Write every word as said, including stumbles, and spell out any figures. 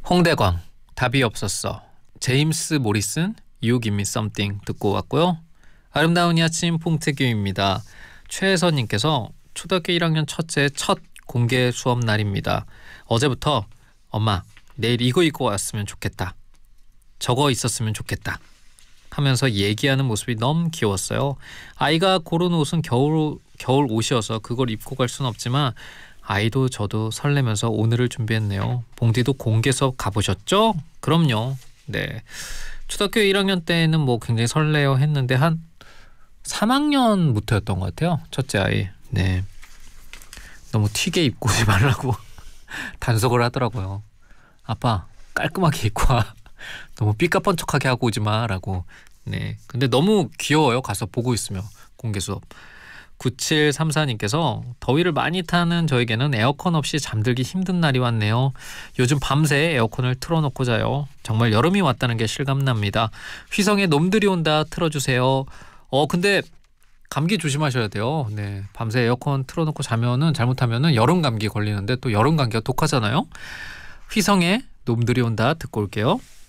홍대광 답이 없었어. 제임스 모리슨 You Give Me Something 듣고 왔고요. 아름다운 이 아침 봉태규입니다. 최혜선님께서 초등학교 일 학년 첫째 첫 공개 수업 날입니다. 어제부터 엄마 내일 이거 입고 왔으면 좋겠다. 저거 있었으면 좋겠다 하면서 얘기하는 모습이 너무 귀여웠어요. 아이가 고른 옷은 겨울, 겨울 옷이어서 그걸 입고 갈 수는 없지만 아이도 저도 설레면서 오늘을 준비했네요. 봉디도 공개 수업 가보셨죠? 그럼요. 네, 초등학교 일 학년 때는 뭐 굉장히 설레어 했는데 한 삼 학년부터였던 것 같아요. 첫째 아이. 네, 너무 튀게 입고 오지 말라고 단속을 하더라고요. 아빠 깔끔하게 입고 와. 너무 삐까뻔쩍하게 하고 오지 마라고. 네, 근데 너무 귀여워요. 가서 보고 있으면 공개 수업. 구칠삼사님께서 더위를 많이 타는 저에게는 에어컨 없이 잠들기 힘든 날이 왔네요. 요즘 밤새 에어컨을 틀어놓고 자요. 정말 여름이 왔다는 게 실감납니다. 휘성의 놈들이 온다 틀어주세요. 어 근데 감기 조심하셔야 돼요. 네, 밤새 에어컨 틀어놓고 자면은 잘못하면은 여름 감기 걸리는데 또 여름 감기가 독하잖아요. 휘성의 놈들이 온다 듣고 올게요.